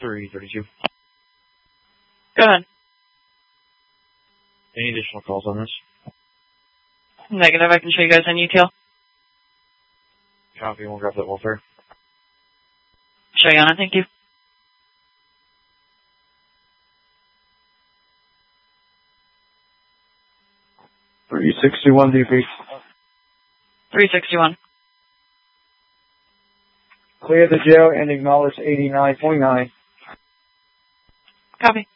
332. Go ahead. Any additional calls on this? Negative. I can show you guys on UTL. Copy. We'll grab that welfare. Show you on it. Thank you. 361 DP. 361. Clear the jail and acknowledge 89.9. Copy.